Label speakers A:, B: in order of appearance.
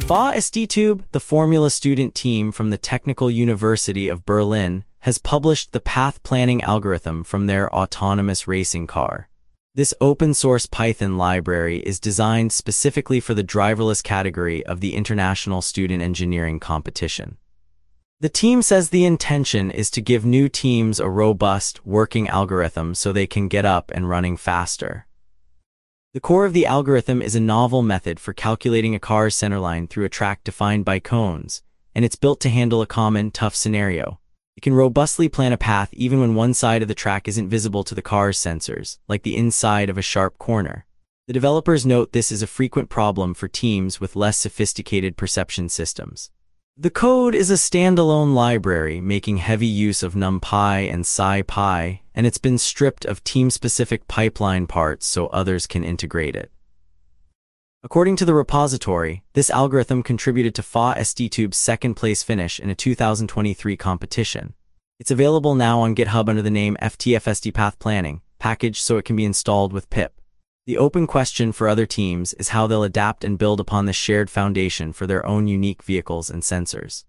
A: FA-ST-Tube, the Formula student team from the Technical University of Berlin, has published the path planning algorithm from their autonomous racing car. This open-source Python library is designed specifically for the driverless category of the International Student Engineering Competition. The team says the intention is to give new teams a robust, working algorithm so they can get up and running faster. The core of the algorithm is a novel method for calculating a car's centerline through a track defined by cones, and it's built to handle a common, tough scenario. It can robustly plan a path even when one side of the track isn't visible to the car's sensors, like the inside of a sharp corner. The developers note this is a frequent problem for teams with less sophisticated perception systems. The code is a standalone library making heavy use of NumPy and SciPy, and it's been stripped of team-specific pipeline parts so others can integrate it. According to the repository, this algorithm contributed to FA-ST-Tube's second-place finish in a 2023 competition. It's available now on GitHub under the name FTFSD Path Planning, packaged so it can be installed with pip. The open question for other teams is how they'll adapt and build upon this shared foundation for their own unique vehicles and sensors.